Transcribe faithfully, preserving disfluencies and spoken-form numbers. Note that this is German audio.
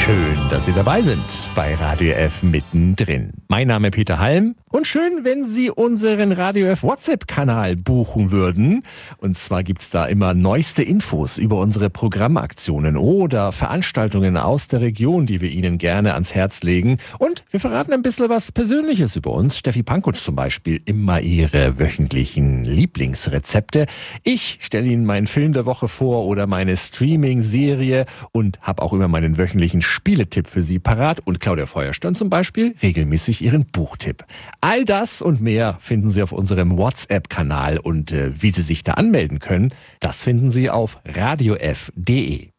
Schön, dass Sie dabei sind bei Radio F mittendrin. Mein Name ist Peter Halm und schön, wenn Sie unseren Radio F WhatsApp-Kanal buchen würden. Und zwar gibt's da immer neueste Infos über unsere Programmaktionen oder Veranstaltungen aus der Region, die wir Ihnen gerne ans Herz legen. Und wir verraten ein bisschen was Persönliches über uns. Steffi Pankow zum Beispiel immer ihre wöchentlichen Lieblingsrezepte. Ich stelle Ihnen meinen Film der Woche vor oder meine Streaming-Serie und habe auch immer meinen wöchentlichen Spieletipp für Sie parat. Und Claudia Feuerstein zum Beispiel regelmäßig ihren Buchtipp. All das und mehr finden Sie auf unserem WhatsApp-Kanal. Und äh, wie Sie sich da anmelden können, das finden Sie auf radiof punkt de.